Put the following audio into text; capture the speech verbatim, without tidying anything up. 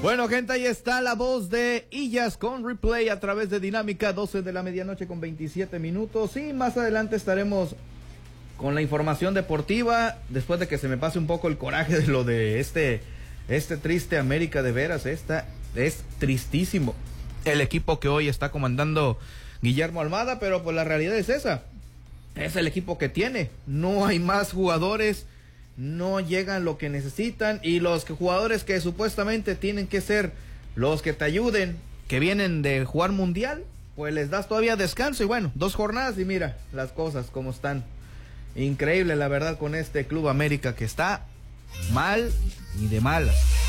Bueno, gente, ahí está la voz de Illas con replay a través de Dinámica, doce de la medianoche con veintisiete minutos. Y más adelante estaremos con la información deportiva, después de que se me pase un poco el coraje de lo de este, este triste América. De veras, esta es tristísimo el equipo que hoy está comandando Guillermo Almada, pero pues la realidad es esa, es el equipo que tiene, no hay más jugadores, no llegan lo que necesitan, y los que, jugadores que supuestamente tienen que ser los que te ayuden, que vienen de jugar mundial, pues les das todavía descanso, y bueno, dos jornadas y mira las cosas como están. Increíble la verdad con este Club América, que está mal y de malas.